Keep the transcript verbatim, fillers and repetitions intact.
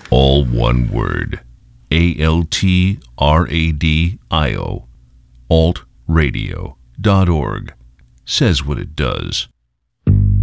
All one word. A L T R A D I O. alt radio dot org. Says what it does.